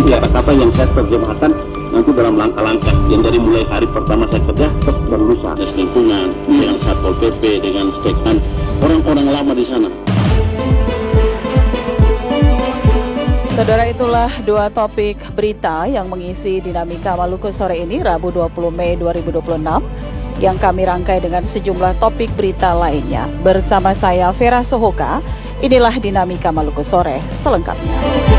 ya kata yang saya terjemahkan nanti dalam langkah-langkah yang dari mulai hari pertama saya kerja dan lusa. Lingkungan dengan Satpol PP dengan stakeholder orang-orang lama di sana. Saudara, itulah dua topik berita yang mengisi Dinamika Maluku sore ini, Rabu 20 Mei 2026, yang kami rangkai dengan sejumlah topik berita lainnya. Bersama saya, Vera Sohoka, inilah Dinamika Maluku sore selengkapnya.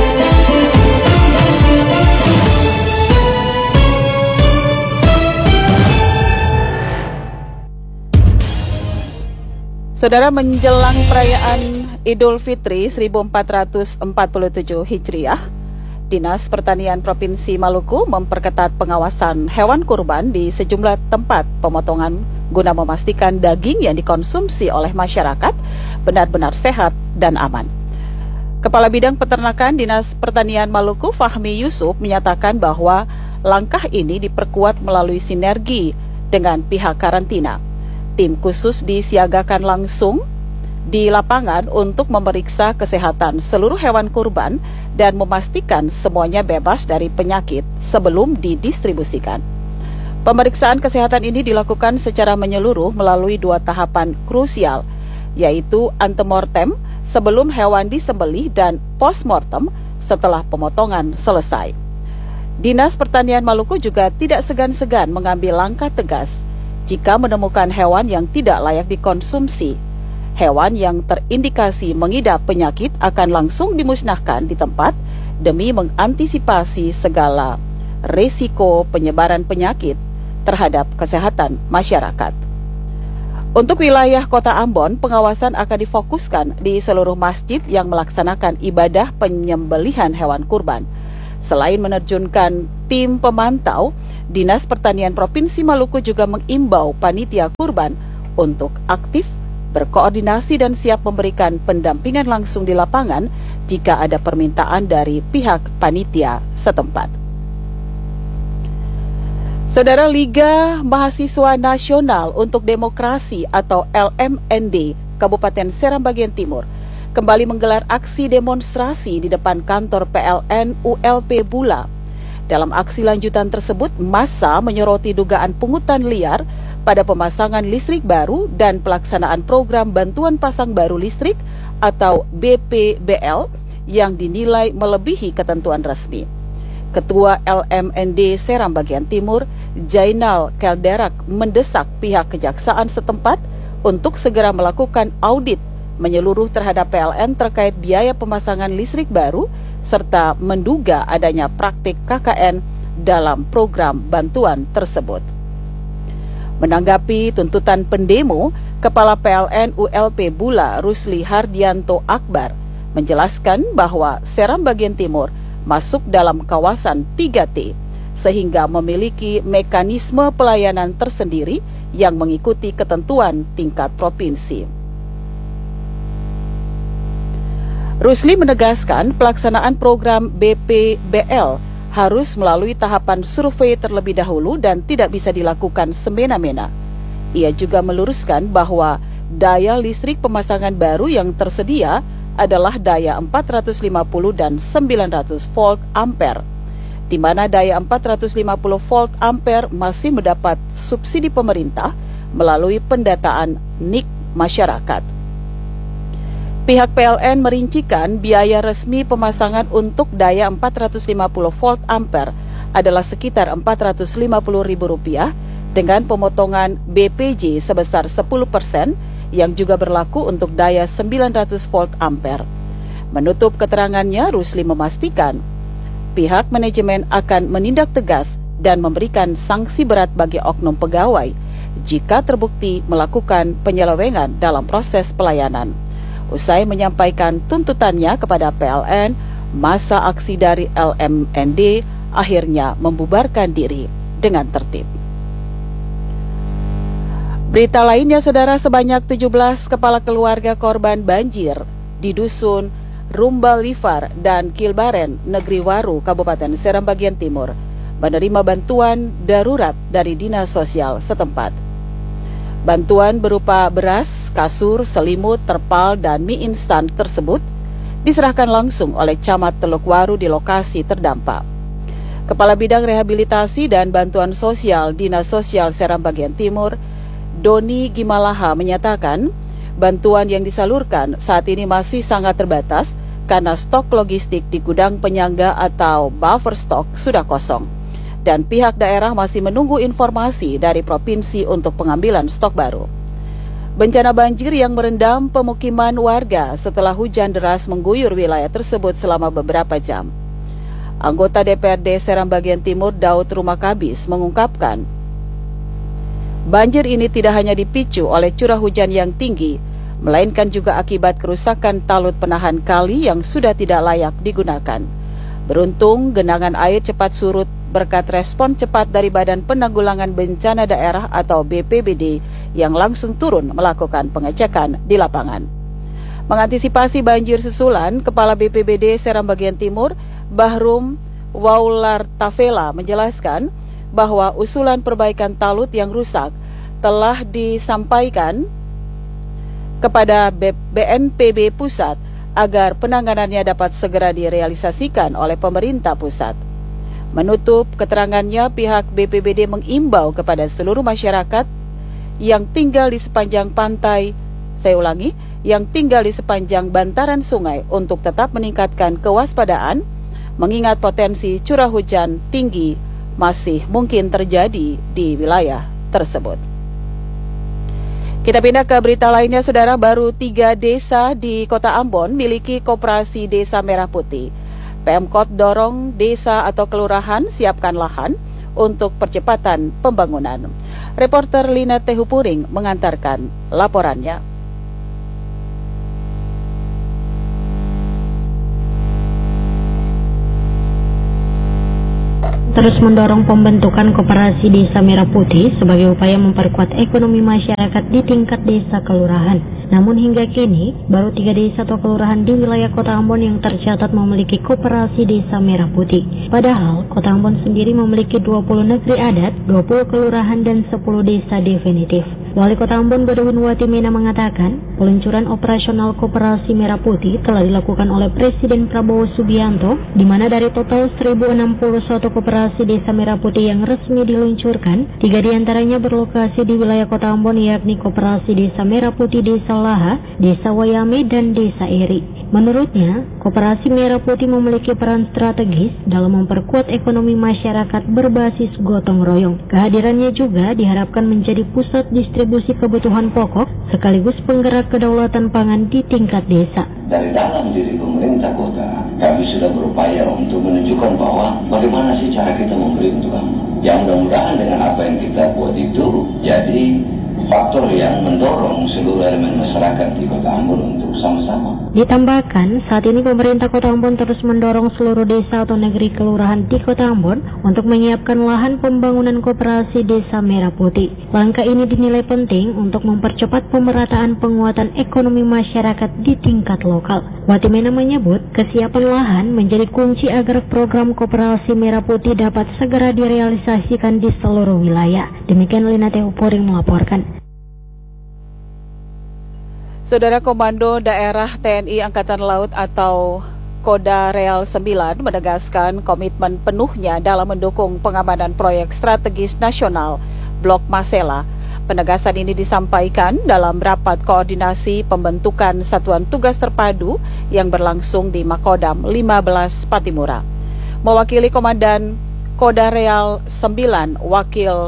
Saudara, menjelang perayaan Idul Fitri 1447 Hijriah, Dinas Pertanian Provinsi Maluku memperketat pengawasan hewan kurban di sejumlah tempat pemotongan guna memastikan daging yang dikonsumsi oleh masyarakat benar-benar sehat dan aman. Kepala Bidang Peternakan Dinas Pertanian Maluku, Fahmi Yusuf, menyatakan bahwa langkah ini diperkuat melalui sinergi dengan pihak karantina. Tim khusus disiagakan langsung di lapangan untuk memeriksa kesehatan seluruh hewan kurban dan memastikan semuanya bebas dari penyakit sebelum didistribusikan. Pemeriksaan kesehatan ini dilakukan secara menyeluruh melalui dua tahapan krusial, yaitu antemortem sebelum hewan disembelih dan postmortem setelah pemotongan selesai. Dinas Pertanian Maluku juga tidak segan-segan mengambil langkah tegas jika menemukan hewan yang tidak layak dikonsumsi. Hewan yang terindikasi mengidap penyakit akan langsung dimusnahkan di tempat demi mengantisipasi segala risiko penyebaran penyakit terhadap kesehatan masyarakat. Untuk wilayah Kota Ambon, pengawasan akan difokuskan di seluruh masjid yang melaksanakan ibadah penyembelihan hewan kurban. Selain menerjunkan tim pemantau, Dinas Pertanian Provinsi Maluku juga mengimbau panitia kurban untuk aktif berkoordinasi dan siap memberikan pendampingan langsung di lapangan jika ada permintaan dari pihak panitia setempat. Saudara, Liga Mahasiswa Nasional untuk Demokrasi atau LMND Kabupaten Seram Bagian Timur kembali menggelar aksi demonstrasi di depan kantor PLN ULP Bula. Dalam aksi lanjutan tersebut, massa menyoroti dugaan pungutan liar pada pemasangan listrik baru dan pelaksanaan program bantuan pasang baru listrik atau BPBL yang dinilai melebihi ketentuan resmi. Ketua LMND Seram Bagian Timur, Jainal Kelderak, mendesak pihak kejaksaan setempat untuk segera melakukan audit menyeluruh terhadap PLN terkait biaya pemasangan listrik baru serta menduga adanya praktik KKN dalam program bantuan tersebut. Menanggapi tuntutan pendemo, Kepala PLN ULP Bula Rusli Hardianto Akbar menjelaskan bahwa Seram Bagian Timur masuk dalam kawasan 3T sehingga memiliki mekanisme pelayanan tersendiri yang mengikuti ketentuan tingkat provinsi. Rusli menegaskan pelaksanaan program BPBL harus melalui tahapan survei terlebih dahulu dan tidak bisa dilakukan semena-mena. Ia juga meluruskan bahwa daya listrik pemasangan baru yang tersedia adalah daya 450 dan 900 volt ampere, di mana daya 450 volt ampere masih mendapat subsidi pemerintah melalui pendataan NIK masyarakat. Pihak PLN merincikan biaya resmi pemasangan untuk daya 450 volt ampere adalah sekitar Rp450.000 dengan pemotongan BPJ sebesar 10% yang juga berlaku untuk daya 900 volt ampere. Menutup keterangannya, Rusli memastikan pihak manajemen akan menindak tegas dan memberikan sanksi berat bagi oknum pegawai jika terbukti melakukan penyelewengan dalam proses pelayanan. Usai menyampaikan tuntutannya kepada PLN, massa aksi dari LMND akhirnya membubarkan diri dengan tertib. Berita lainnya, saudara, sebanyak 17 kepala keluarga korban banjir di Dusun Rumbalifar dan Kilbaren, Negeri Waru, Kabupaten Seram Bagian Timur, menerima bantuan darurat dari Dinas Sosial setempat. Bantuan berupa beras, kasur, selimut, terpal, dan mie instan tersebut diserahkan langsung oleh Camat Teluk Waru di lokasi terdampak. Kepala Bidang Rehabilitasi dan Bantuan Sosial Dinas Sosial Seram Bagian Timur, Doni Gimalaha menyatakan, bantuan yang disalurkan saat ini masih sangat terbatas karena stok logistik di gudang penyangga atau buffer stock sudah kosong. Dan pihak daerah masih menunggu informasi dari provinsi untuk pengambilan stok baru. Bencana banjir yang merendam pemukiman warga setelah hujan deras mengguyur wilayah tersebut selama beberapa jam. Anggota DPRD Seram Bagian Timur Daud Rumakabis mengungkapkan, banjir ini tidak hanya dipicu oleh curah hujan yang tinggi, melainkan juga akibat kerusakan talut penahan kali yang sudah tidak layak digunakan. Beruntung genangan air cepat surut berkat respon cepat dari Badan Penanggulangan Bencana Daerah atau BPBD yang langsung turun melakukan pengecekan di lapangan. Mengantisipasi banjir susulan, Kepala BPBD Seram Bagian Timur, Bahrum Waulartavela menjelaskan bahwa usulan perbaikan talut yang rusak telah disampaikan kepada BNPB Pusat agar penanganannya dapat segera direalisasikan oleh pemerintah pusat. Menutup keterangannya, pihak BPBD mengimbau kepada seluruh masyarakat yang tinggal di sepanjang pantai, yang tinggal di sepanjang bantaran sungai untuk tetap meningkatkan kewaspadaan, mengingat potensi curah hujan tinggi masih mungkin terjadi di wilayah tersebut. Kita pindah ke berita lainnya, saudara. Baru 3 desa di Kota Ambon miliki Koperasi Desa Merah Putih. Pemkot dorong desa atau kelurahan siapkan lahan untuk percepatan pembangunan. Reporter Lina Tehupuring mengantarkan laporannya. Terus mendorong pembentukan Koperasi Desa Merah Putih sebagai upaya memperkuat ekonomi masyarakat di tingkat desa kelurahan. Namun hingga kini, baru 3 desa atau kelurahan di wilayah Kota Ambon yang tercatat memiliki Koperasi Desa Merah Putih. Padahal, Kota Ambon sendiri memiliki 20 negeri adat, 20 kelurahan, dan 10 desa definitif. Wali Kota Ambon Godwin Watimena mengatakan, peluncuran operasional Koperasi Merah Putih telah dilakukan oleh Presiden Prabowo Subianto, di mana dari total 1061 Koperasi Desa Merah Putih yang resmi diluncurkan, 3 diantaranya berlokasi di wilayah Kota Ambon, yakni Koperasi Desa Merah Putih Desa Laha, Desa Wayame, dan Desa Eri. Menurutnya, Koperasi Merah Putih memiliki peran strategis dalam memperkuat ekonomi masyarakat berbasis gotong royong. Kehadirannya juga diharapkan menjadi pusat distribusi kebutuhan pokok sekaligus penggerak kedaulatan pangan di tingkat desa. Dari dalam diri pemerintah kota, kami sudah berupaya untuk menunjukkan bahwa bagaimana sih cara kita memberi untuk kamu. Yang mudah-mudahan dengan apa yang kita buat itu jadi faktor yang mendorong seluruh elemen masyarakat di Kota Ambon untuk sama-sama. Ditambahkan, saat ini pemerintah Kota Ambon terus mendorong seluruh desa atau negeri kelurahan di Kota Ambon untuk menyiapkan lahan pembangunan Koperasi Desa Merah Putih. Langkah ini dinilai penting untuk mempercepat pemerataan penguatan ekonomi masyarakat di tingkat lokal. Watimena menyebut, kesiapan lahan menjadi kunci agar program Koperasi Merah Putih dapat segera direalisasikan di seluruh wilayah. Demikian Lina Tehupuring melaporkan. Saudara, Komando Daerah TNI Angkatan Laut atau Kodareal 9 menegaskan komitmen penuhnya dalam mendukung pengamanan proyek strategis nasional Blok Masela. Penegasan ini disampaikan dalam rapat koordinasi pembentukan Satuan Tugas Terpadu yang berlangsung di Makodam 15 Patimura. Mewakili Komandan Kodareal 9, Wakil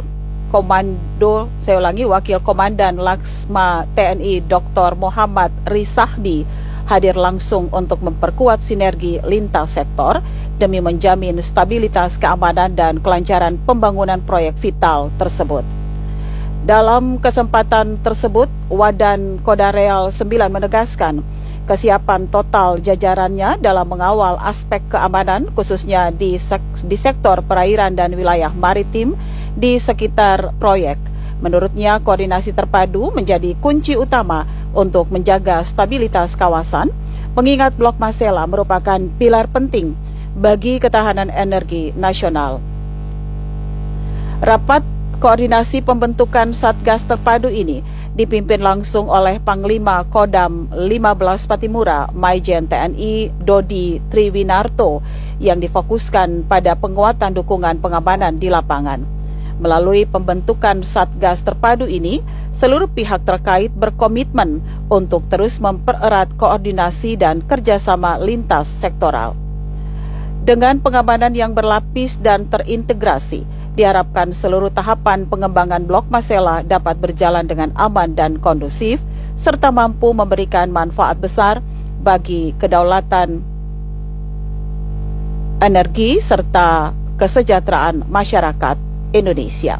Komandan Laksma TNI Dr. Muhammad Risahdi hadir langsung untuk memperkuat sinergi lintas sektor demi menjamin stabilitas keamanan dan kelancaran pembangunan proyek vital tersebut. Dalam kesempatan tersebut, Wadan Kodareal 9 menegaskan kesiapan total jajarannya dalam mengawal aspek keamanan khususnya di sektor perairan dan wilayah maritim di sekitar proyek. Menurutnya, koordinasi terpadu menjadi kunci utama untuk menjaga stabilitas kawasan, mengingat Blok Masela merupakan pilar penting bagi ketahanan energi nasional. Rapat koordinasi pembentukan Satgas Terpadu ini dipimpin langsung oleh Panglima Kodam 15 Patimura, Maijen TNI Dodi Triwinarto, yang difokuskan pada penguatan dukungan pengamanan di lapangan. Melalui pembentukan Satgas Terpadu ini, seluruh pihak terkait berkomitmen untuk terus mempererat koordinasi dan kerjasama lintas sektoral. Dengan pengamanan yang berlapis dan terintegrasi, diharapkan seluruh tahapan pengembangan Blok Masela dapat berjalan dengan aman dan kondusif, serta mampu memberikan manfaat besar bagi kedaulatan energi serta kesejahteraan masyarakat Indonesia.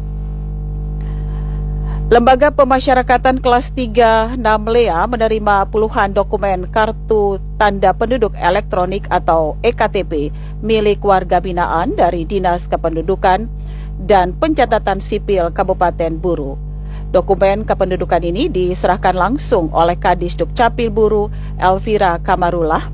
Lembaga Pemasyarakatan Kelas 3 Namlea menerima puluhan dokumen kartu tanda penduduk elektronik atau EKTP milik warga binaan dari Dinas Kependudukan dan Pencatatan Sipil Kabupaten Buru. Dokumen kependudukan ini diserahkan langsung oleh Kadis Dukcapil Buru Elvira Kamarullah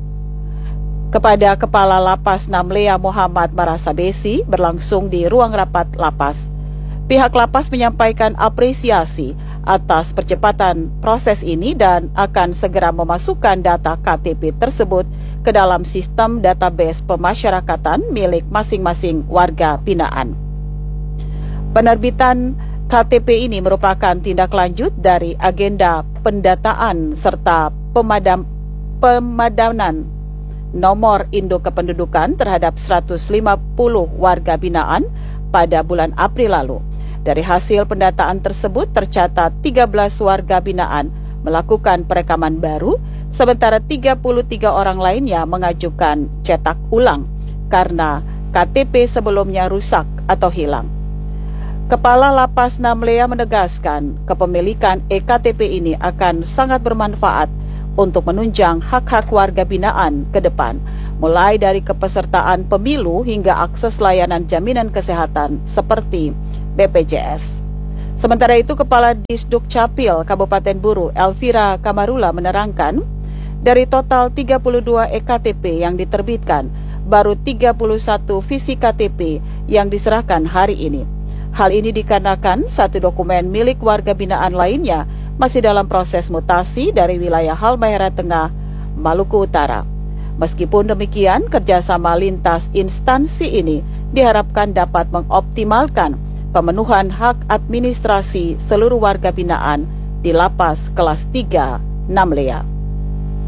kepada Kepala Lapas Namlea Muhammad Marasabesi berlangsung di ruang rapat lapas. Pihak lapas menyampaikan apresiasi atas percepatan proses ini dan akan segera memasukkan data KTP tersebut ke dalam sistem database pemasyarakatan milik masing-masing warga binaan. Penerbitan KTP ini merupakan tindak lanjut dari agenda pendataan serta pemadanan nomor induk kependudukan terhadap 150 warga binaan pada bulan April lalu. Dari hasil pendataan tersebut tercatat 13 warga binaan melakukan perekaman baru, sementara 33 orang lainnya mengajukan cetak ulang karena KTP sebelumnya rusak atau hilang. Kepala Lapas Namlea menegaskan kepemilikan EKTP ini akan sangat bermanfaat untuk menunjang hak-hak warga binaan ke depan, mulai dari kepesertaan pemilu hingga akses layanan jaminan kesehatan seperti BPJS. Sementara itu, Kepala Disduk Capil Kabupaten Buru Elvira Kamarullah menerangkan, dari total 32 EKTP yang diterbitkan, baru 31 visi KTP yang diserahkan hari ini. Hal ini dikarenakan satu dokumen milik warga binaan lainnya masih dalam proses mutasi dari wilayah Halmahera Tengah, Maluku Utara. Meskipun demikian, kerjasama lintas instansi ini diharapkan dapat mengoptimalkan pemenuhan hak administrasi seluruh warga binaan di Lapas Kelas 3 Namlea.